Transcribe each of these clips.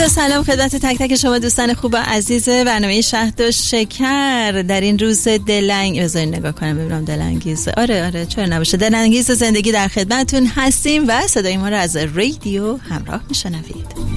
و سلام خدمت تک تک شما دوستان خوب و عزیز برنامه شهد و شکر در این روز بذارین نگاه کنم ببینم دلانگیز. آره چرا نباشه، دلانگیز زندگی در خدمتتون هستیم و صدای ما رو از رادیو همراه میشنوید.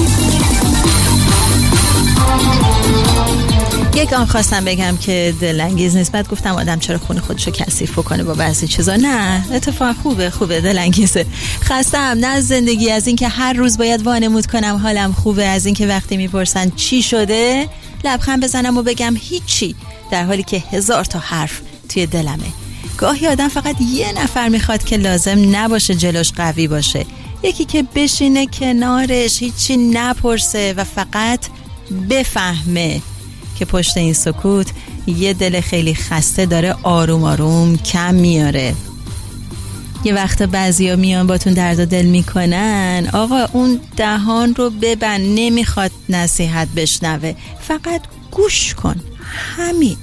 یک آن خواستم بگم که دلانگیز نیست، بعد گفتم آدم چرا خونه خودشو کثیف کنه با بعضی چیزا. نه، اتفاق خوبه، دلانگیزه. خستم نه از زندگی، از اینکه هر روز باید وانمود کنم حالم خوبه، از اینکه وقتی میپرسن چی شده لبخند بزنم و بگم هیچی، در حالی که 1000 تا حرف توی دلمه. گاهی آدم فقط یه نفر میخواد که لازم نباشه جلوش قوی باشه، یکی که بشینه کنارش هیچی نپرسه و فقط بفهمه که پشت این سکوت یه دل خیلی خسته داره آروم آروم کم میاره. یه وقت بعضیا میان باتون درد و دل میکنن، آقا اون دهان رو ببند، نمیخواد نصیحت بشنوه، فقط گوش کن، همین.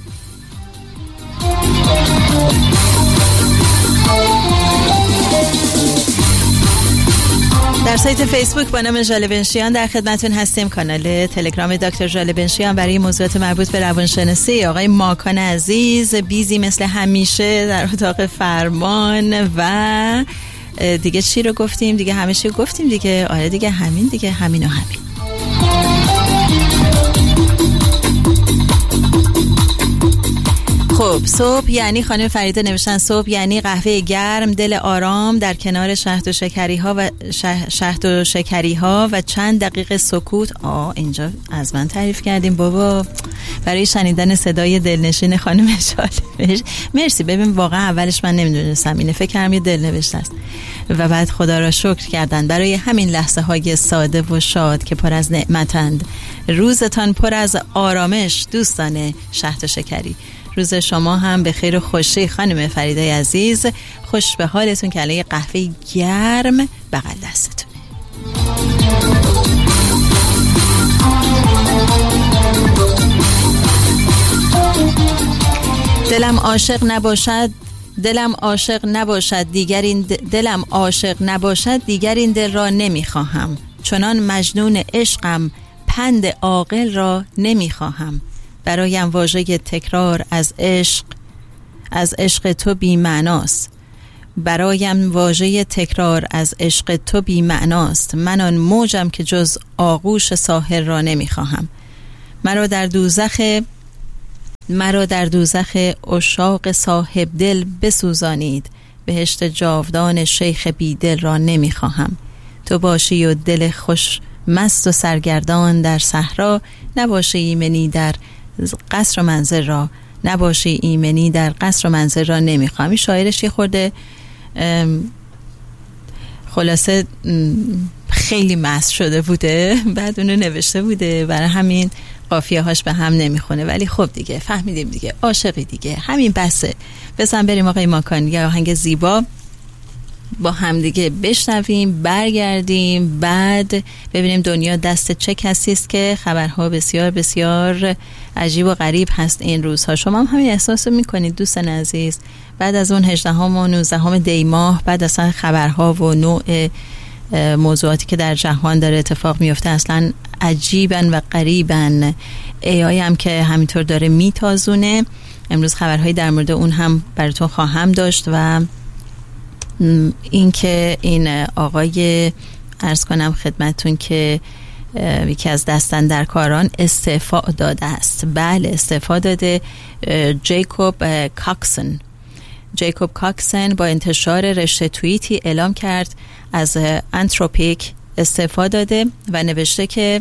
در سایت فیسبوک با نام ژاله بنشیان در خدمتون هستیم. کانال تلگرام دکتر ژاله بنشیان برای موضوعات مربوط به روانشناسی. آقای ماکان عزیز بیزی مثل همیشه در اتاق فرمان و دیگه چی رو گفتیم؟ دیگه همه چی گفتیم دیگه. آره دیگه همین و همین. خب صبح یعنی خانم فریده نوشتن صبح یعنی قهوه گرم، دل آرام در کنار شهد و شکری ها و چند دقیقه سکوت. اینجا از من تعریف کردیم بابا، برای شنیدن صدای دلنشین خانم ژاله. مرسی. ببین واقعا اولش من نمیدونستم اینه، فکر کردم یه دل نوشته است و بعد خدا را شکر کردن برای همین لحظه های ساده و شاد که پر از نعمتند. روزتان پر از آرامش دوستان شهد و شکری. روز شما هم به خیر و خوشی خانم فریده عزیز. خوش به حالتون که الان قهوه گرم بغل دستتونه. دلم عاشق نباشد دیگر این دل را نمیخواهم، چنان مجنون عشقم پند عاقل را نمیخواهم. برایم واژه تکرار از عشق تو بی معناست. من آن موجم که جز آغوش ساحل را نمیخواهم. مرا در دوزخ عشاق صاحب دل بسوزانید، بهشت جاودان شیخ بی دل را نمیخواهم. تو باشی و دل خوش مست و سرگردان در صحرا، نباشی ایمنی در قصر و منزل را نمیخوام. این شاعرش یه خورده خلاصه خیلی مست شده بوده، بعد اونو نوشته بوده، برای همین قافیه هاش به هم نمیخونه، ولی خب دیگه فهمیدیم دیگه، عاشقی دیگه، همین بسه. بسن بریم آقای ماکان یه آهنگ زیبا با هم دیگه بشنویم، برگردیم، بعد ببینیم دنیا دست چه کسی است که خبرها بسیار بسیار عجیب و غریب هست این روزها. شما هم همین احساس میکنید دوستان عزیز؟ بعد از اون 18 و 19 دی ماه، بعد اصلا خبرها و نوع موضوعاتی که در جهان داره اتفاق میفته اصلا عجیبن و غریبن. AI هم که همینطور داره میتازونه. امروز خبرهایی در مورد اون هم براتون خواهم داشت و این که این آقای عرض کنم خدمتون که یکی از دستاندرکاران استعفا داده است. بله استعفا داده. جیکوب کاکسن با انتشار رشته توییتی اعلام کرد از انتروپیک استعفا داده و نوشته که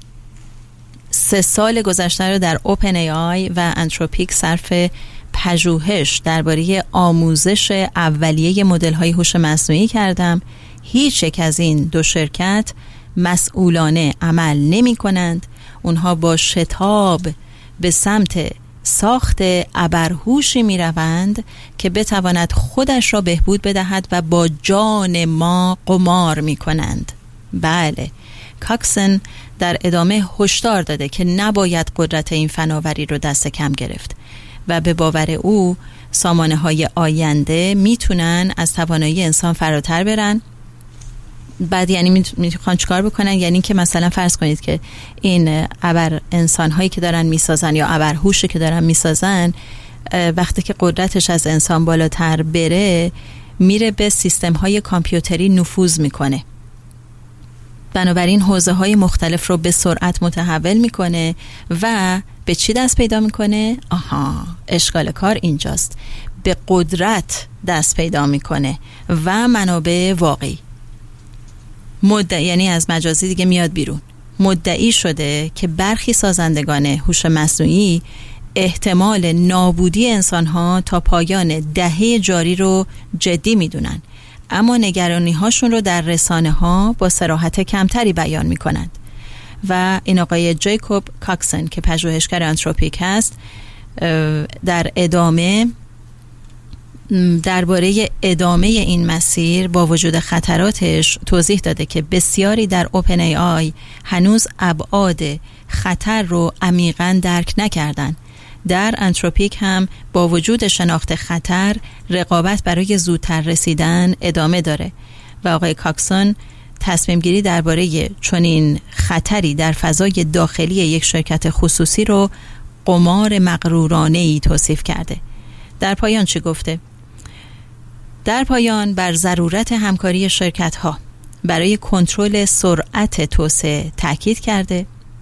3 سال گذشته رو در اوپن AI و انتروپیک صرف پژوهش درباره آموزش اولیه مدل‌های هوش مصنوعی کردم. هیچ یک از این 2 شرکت مسئولانه عمل نمی‌کنند. اونها با شتاب به سمت ساخت ابرهوشی می‌روند که بتواند خودش را بهبود بدهد و با جان ما قمار می‌کنند. بله، کاکسن در ادامه هشدار داده که نباید قدرت این فناوری رو دست کم گرفت و به باور او سامانه‌های آینده میتونن از توانایی انسان فراتر برن بعد یعنی میخوان چیکار بکنن؟ یعنی که مثلا فرض کنید که این ابر انسان هایی که دارن میسازن یا ابر هوشی که دارن میسازن، وقتی که قدرتش از انسان بالاتر بره میره به سیستم های کامپیوتری نفوذ میکنه، بنابراین حوزه های مختلف رو به سرعت متحول میکنه و به چی دست پیدا میکنه؟ اشکال کار اینجاست، به قدرت دست پیدا میکنه و منابع واقعی. یعنی از مجازی دیگه میاد بیرون. مدعی شده که برخی سازندگان هوش مصنوعی احتمال نابودی انسان‌ها تا پایان دهه جاری رو جدی میدونن، اما نگرانی‌هاشون رو در رسانه‌ها با صراحت کمتری بیان میکنند. و این آقای جیکوب کاکسن که پژوهشگر آنتروپیک هست در ادامه درباره ادامه این مسیر با وجود خطراتش توضیح داده که بسیاری در اوپن ای آی هنوز ابعاد خطر رو عمیقاً درک نکردن. در آنتروپیک هم با وجود شناخت خطر، رقابت برای زودتر رسیدن ادامه داره و آقای کاکسون تصمیم گیری درباره چنین خطری در فضای داخلی یک شرکت خصوصی رو قمار مغرورانه‌ای توصیف کرده. در پایان چی گفته؟ در پایان بر ضرورت همکاری شرکت‌ها برای کنترل سرعت توسعه تاکید کرده.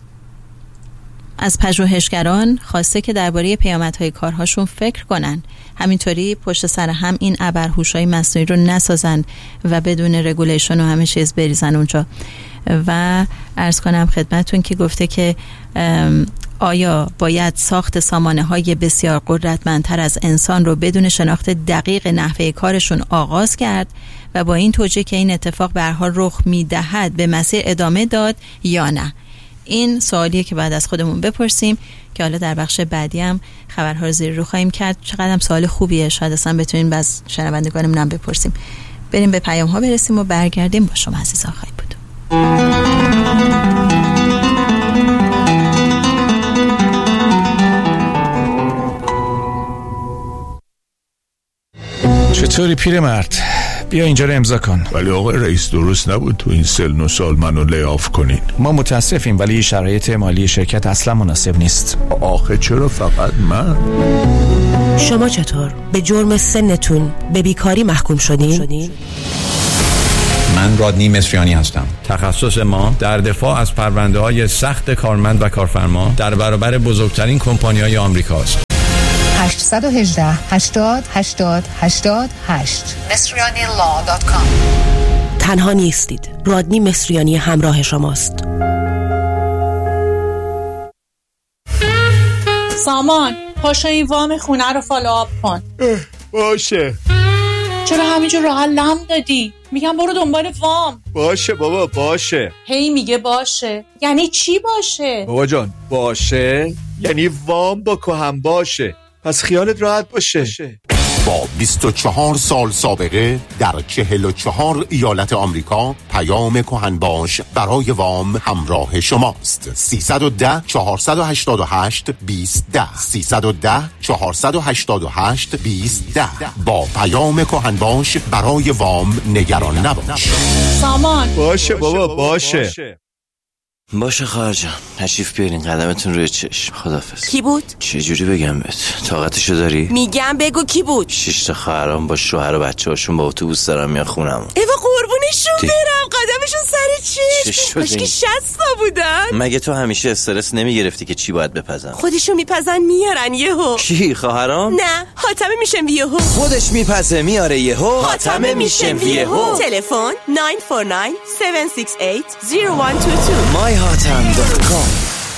از پژوهشگران خواسته که درباره پیامدهای کارهاشون فکر کنن، همینطوری پشت سر هم این ابرهوش‌های مصنوعی رو نسازن و بدون رگولیشن و همه چیز بریزن اونجا. و عرض کنم خدمتون که گفته که آیا باید ساخت سامانه‌های بسیار قدرتمندتر از انسان رو بدون شناخت دقیق نحوه کارشون آغاز کرد و با این توجیه که این اتفاق به هر حال رخ می‌دهد به مسیر ادامه داد یا نه؟ این سوالیه که بعد از خودمون بپرسیم که حالا در بخش بعدی هم خبرها رو زیر رو خواهیم کرد. چقدر هم سوال خوبیه، شاید اصلا بتونیم باز شنوندگانمون هم بپرسیم. بریم به پیام ها برسیم و برگردیم با شما عزیزان خواهیم بود. چطوری پیرمرد؟ بیا اینجا رو امضا کن. ولی آقای رئیس درست نبود تو این سن و سال منو لیاف کنین. ما متاسفیم ولی شرایط مالی شرکت اصلا مناسب نیست. آخه چرا فقط من؟ شما چطور؟ به جرم سنتون به بیکاری محکوم شدین؟ من رادنی مصریانی هستم. تخصص ما در دفاع از پرونده‌های سخت کارمند و کارفرما در برابر بزرگترین کمپانی‌های آمریکاست. 818 80 80 88 مصریanilaw.com. تنها نیستید. رادنی مصریانی همراه شماست. سامان، پاشو این وام خونه رو فالوآپ کن. باشه. چرا همینجور راه لم دادی؟ میگم برو دنبال وام. باشه بابا باشه. هی میگه باشه. یعنی چی باشه؟ بابا جان باشه یعنی وام با کهم باشه. پس خیالت راحت باشه. با 24 سال سابقه در 44 ایالت آمریکا، پیام کهنباش برای وام همراه شماست. 310 488 2010 310 488 2010. با پیام کهنباش برای وام نگران نباش. سامان باشه بابا باشه. باشه خواهرجان، تشریف بیارین، قدمتون روی چشم. خدافظ. کی بود؟ چه جوری بگم بهت؟ طاقتشو داری؟ میگم بگو کی بود؟ 6 تا خواهرام با شوهر و بچه‌هاشون با اتوبوس دارن میان خونمون. ایوا قربونشون برم، قدمشون سر چشم. کاش که 60 تا بودن. مگه تو همیشه استرس نمیگرفتی که چی باید بپزن؟ خودشو میپزن میارن یهو. کی خواهرام؟ نه، حاتمه میشم یهو. خودش میپزه میاره یهو. حاتمه میشم یهو. تلفن 949 768 0122. myhatam.com.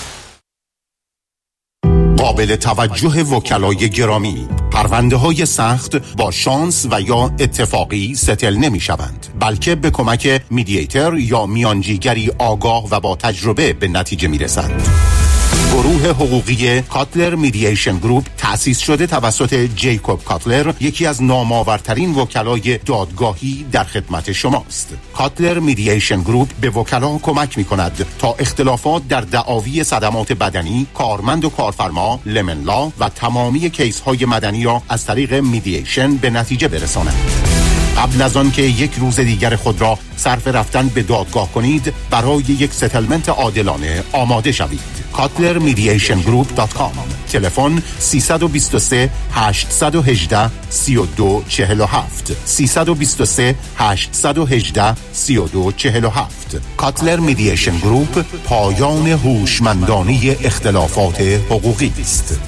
قابل توجه وکلای گرامی، پرونده های سخت با شانس و یا اتفاقی ستل نمی شوند، بلکه به کمک میدییتر یا میانجیگری آگاه و با تجربه به نتیجه می رسند. گروه حقوقی کاتلر میدییشن گروپ تأسیس شده توسط جیکوب کاتلر، یکی از نامآورترین وکلای دادگاهی در خدمت شماست. کاتلر میدییشن گروپ به وکلا کمک می کند تا اختلافات در دعاوی صدمات بدنی، کارمند و کارفرما، لمن لا و تمامی کیس های مدنی را از طریق میدییشن به نتیجه برسانند. قبل از آن که یک روز دیگر خود را صرف رفتن به دادگاه کنید، برای یک ستلمنت عادلانه آماده شوید. KotlerMediationGroup.com. تلفن 323 818 3247 323 818 3247. کاتلر میدییشن گروپ، پایان هوشمندانه اختلافات حقوقی است.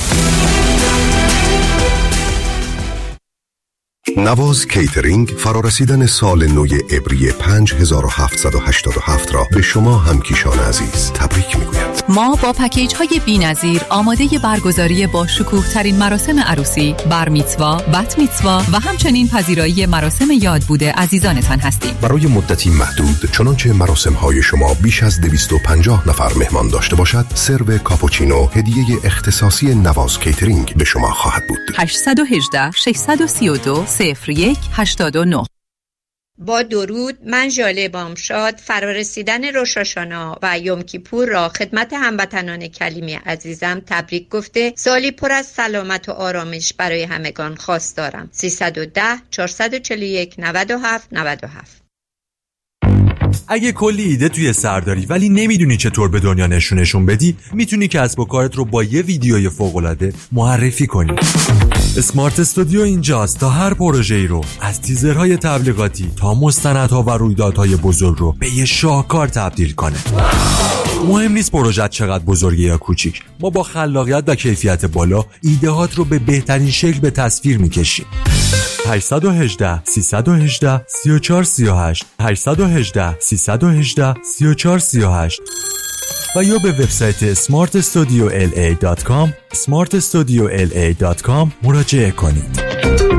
نواز کیترینگ فرارسیدن سال نو عبری 5787 را به شما همکیشان عزیز تبریک میگوید. ما با پکیج های بی‌نظیر آماده برگزاری با شکوه ترین مراسم عروسی، بر میتوا، بت میتوا و همچنین پذیرایی مراسم یاد بوده عزیزانتان هستیم. برای مدتی محدود، چنانچه مراسم های شما بیش از 250 نفر مهمان داشته باشد، سرو کاپوچینو هدیه اختصاصی نواز کیترینگ به شما خواهد بود. 818 632 0189. با درود، من ژاله بامشاد فرارسیدن روش هاشانا و یوم کیپور را خدمت هموطنان کلیمی عزیزم تبریک گفته سالی پر از سلامت و آرامش برای همگان خواستارم. 310 441 97 97. اگه کلی ایده توی سر داری ولی نمیدونی چطور به دنیا نشونشون بدی، میتونی کسب و کارت رو با یه ویدیوی فوق‌العاده معرفی کنی. اسمارت استودیو اینجاست تا هر پروژه‌ای رو، از تیزرهای تبلیغاتی تا مستندها و رویدادهای بزرگ رو به یه شاهکار تبدیل کنه. مهم نیست پروژه چقدر بزرگه یا کوچیک، ما با خلاقیت و کیفیت بالا ایده‌هات رو به بهترین شکل به تصویر میکشیم. 818 318 3438 818 318 3438 و یا به وبسایت smartstudiola.com smartstudiola.com مراجعه کنید.